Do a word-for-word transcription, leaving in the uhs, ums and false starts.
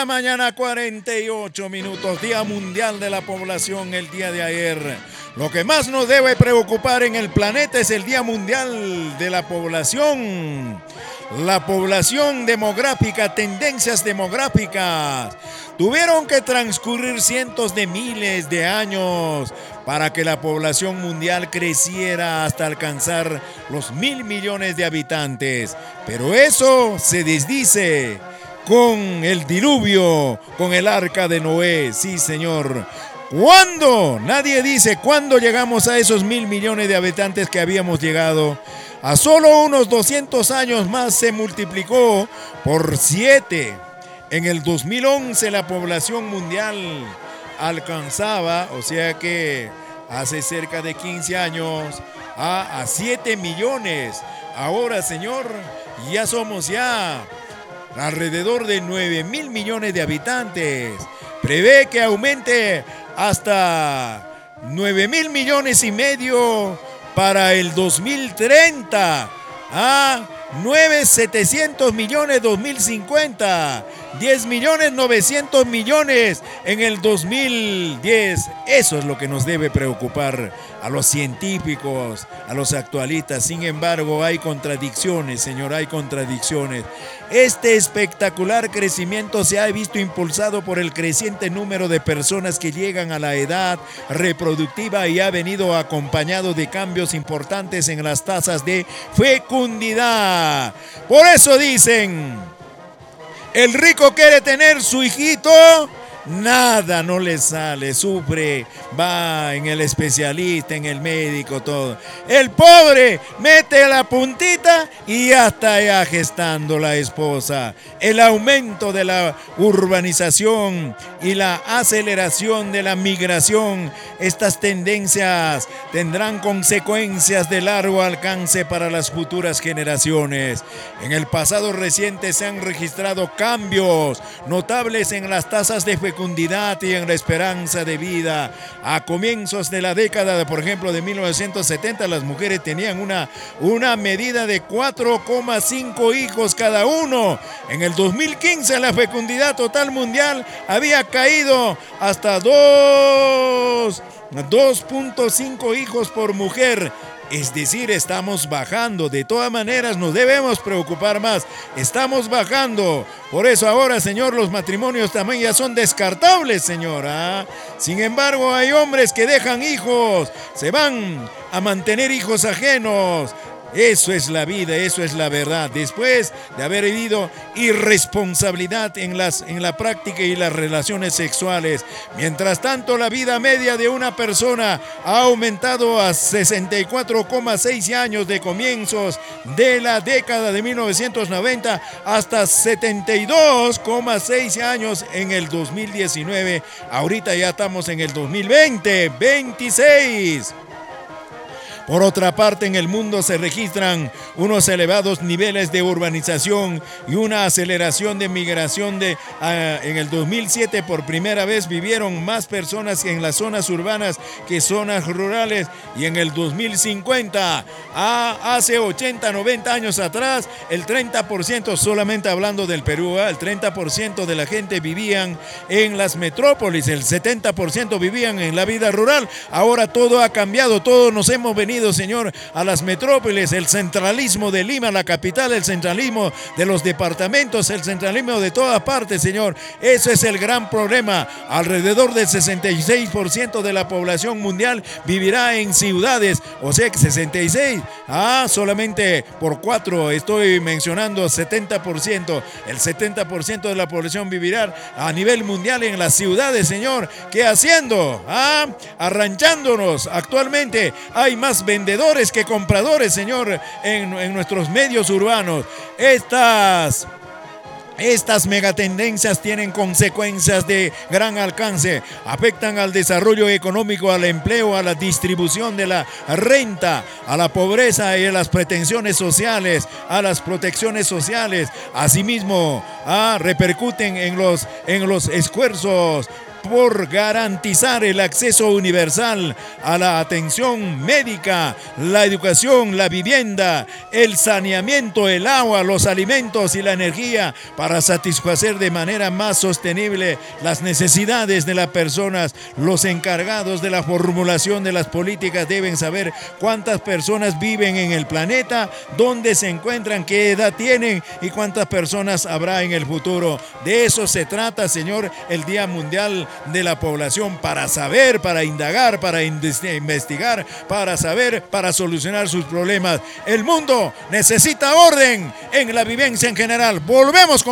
la mañana, cuarenta y ocho minutos, Día Mundial de la Población el día de ayer. Lo que más nos debe preocupar en el planeta es el Día Mundial de la Población. La población demográfica, tendencias demográficas. Tuvieron que transcurrir cientos de miles de años para que la población mundial creciera hasta alcanzar los mil millones de habitantes. Pero eso se desdice con el diluvio, con el arca de Noé. Sí, señor. ¿Cuándo? Nadie dice cuándo llegamos a esos mil millones de habitantes que habíamos llegado. A solo unos doscientos años más se multiplicó por siete. En el dos mil once la población mundial alcanzaba, o sea que hace cerca de quince años, a, a siete millones. Ahora, señor, ya somos ya alrededor de nueve mil millones de habitantes. Prevé que aumente hasta nueve mil millones y medio para el dos mil treinta. Ah, nueve setecientos millones dos mil cincuenta. diez millones novecientos millones en el dos mil diez. Eso es lo que nos debe preocupar a los científicos, a los actualistas. Sin embargo, hay contradicciones, señor, hay contradicciones. Este espectacular crecimiento se ha visto impulsado por el creciente número de personas que llegan a la edad reproductiva y ha venido acompañado de cambios importantes en las tasas de fecundidad. Por eso dicen, el rico quiere tener su hijito, nada no le sale, sufre, va en el especialista, en el médico, todo. El pobre mete la puntita y ya está ya gestando la esposa. El aumento de la urbanización y la aceleración de la migración, estas tendencias tendrán consecuencias de largo alcance para las futuras generaciones. En el pasado reciente se han registrado cambios notables en las tasas de fecundidad y en la esperanza de vida. A comienzos de la década, de, por ejemplo, de mil novecientos setenta, las mujeres tenían una, una medida de cuatro coma cinco hijos cada uno. En el dos mil quince la fecundidad total mundial había caído hasta dos punto cinco hijos por mujer. Es decir, estamos bajando. De todas maneras, nos debemos preocupar más. Estamos bajando. Por eso ahora, señor, los matrimonios también ya son descartables, señora. Sin embargo, hay hombres que dejan hijos, se van a mantener hijos ajenos. Eso es la vida, eso es la verdad. Después de haber vivido irresponsabilidad en, las, en la práctica y las relaciones sexuales. Mientras tanto, la vida media de una persona ha aumentado a sesenta y cuatro coma seis años de comienzos de la década de mil novecientos noventa hasta setenta y dos coma seis años en el dos mil diecinueve. Ahorita ya estamos en el dos mil veinte, veintiséis. Por otra parte, en el mundo se registran unos elevados niveles de urbanización y una aceleración de migración. De, uh, en el dos mil siete, por primera vez, vivieron más personas en las zonas urbanas que zonas rurales. Y en el dos mil cincuenta, uh, hace ochenta, noventa años atrás, el treinta por ciento, solamente hablando del Perú, uh, el treinta por ciento de la gente vivían en las metrópolis, el setenta por ciento vivían en la vida rural. Ahora todo ha cambiado, todos nos hemos venido, señor, a las metrópolis, el centralismo de Lima, la capital, el centralismo de los departamentos, el centralismo de todas partes, señor. Eso es el gran problema. Alrededor del sesenta y seis por ciento de la población mundial vivirá en ciudades, o sea que sesenta y seis, ah, solamente por cuatro, estoy mencionando setenta por ciento. El setenta por ciento de la población vivirá a nivel mundial en las ciudades, señor. ¿Qué haciendo? Ah, arranchándonos. Actualmente hay más vendedores que compradores, señor, en, en nuestros medios urbanos. Estas Estas megatendencias tienen consecuencias de gran alcance, afectan al desarrollo económico, al empleo, a la distribución de la renta, a la pobreza y a las pretensiones sociales, a las protecciones sociales. Asimismo, ah, repercuten en los, en los esfuerzos por garantizar el acceso universal a la atención médica, la educación, la vivienda, el saneamiento, el agua, los alimentos y la energía para satisfacer de manera más sostenible las necesidades de las personas. Los encargados de la formulación de las políticas deben saber cuántas personas viven en el planeta, dónde se encuentran, qué edad tienen y cuántas personas habrá en el futuro. De eso se trata, señor, el Día Mundial de la Población, para saber, para indagar, para investigar, para saber, para solucionar sus problemas. El mundo necesita orden en la vivencia en general. Volvemos con